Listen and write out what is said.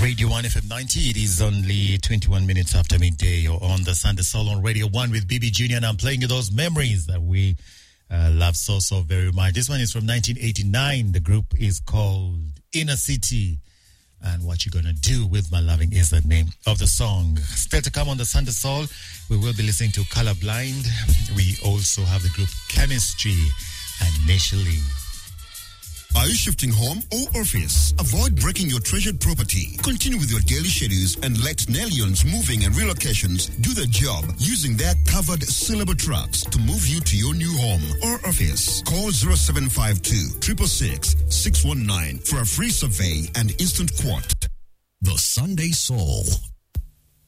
Radio 1 FM 90. It is only 21 minutes after midday. You're on the Sunday Soul on Radio 1 with BB Junior, and I'm playing you those memories that we love so very much. This one is from 1989. The group is called Inner City. And What You Gonna Do With My Loving is the name of the song. Still to come on the Sunday Soul, we will be listening to Colorblind. We also have the group Chemistry initially. Are you shifting home or office? Avoid breaking your treasured property. Continue with your daily schedules and let Nellions Moving and Relocations do the job using their covered syllable trucks to move you to your new home or office. Call 0752 666 619 for a free survey and instant quote. The Sunday Soul